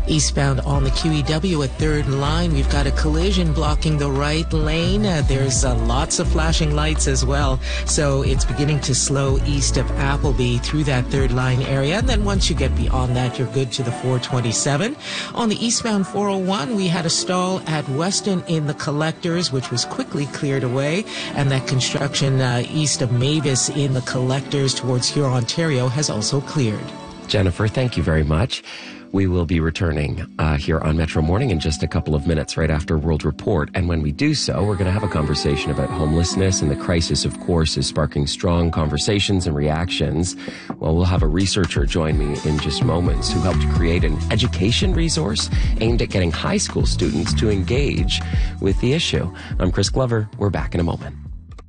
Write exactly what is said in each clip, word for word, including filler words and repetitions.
Eastbound on the Q E W at third line, we've got a collision blocking the right lane. Uh, there's uh, lots of flashing lights as well. So it's beginning to slow east of Appleby through that third line area. And then once you get beyond that, you're good to the four twenty-seven. On the eastbound four oh one, we had a stall at Weston in the Collectors, which was quickly cleared away. And that construction uh, east of Mavis in the Collectors towards Huron, Ontario has also cleared. Jennifer, thank you very much. We will be returning uh, here on Metro Morning in just a couple of minutes right after World Report. And when we do so, we're going to have a conversation about homelessness, and the crisis, of course, is sparking strong conversations and reactions. Well, we'll have a researcher join me in just moments who helped create an education resource aimed at getting high school students to engage with the issue. I'm Chris Glover. We're back in a moment.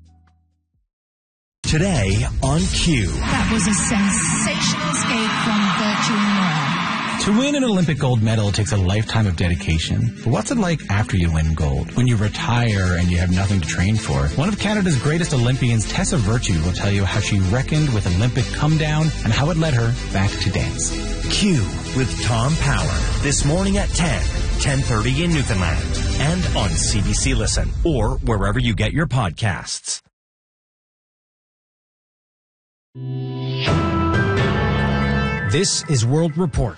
Today on Q. That was a sensational skate from Virtue Moore. To win an Olympic gold medal takes a lifetime of dedication. But what's it like after you win gold? When you retire and you have nothing to train for? One of Canada's greatest Olympians, Tessa Virtue, will tell you how she reckoned with Olympic come down and how it led her back to dance. Q with Tom Power. This morning at ten, ten thirty in Newfoundland. And on C B C Listen or wherever you get your podcasts. This is World Report.